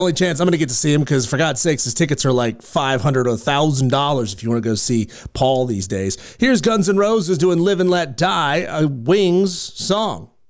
Only chance I'm going to get to see him because, for God's sakes, his tickets are like $500 or $1,000 if you want to go see Paul these days. Here's Guns N' Roses doing Live and Let Die, a Wings song.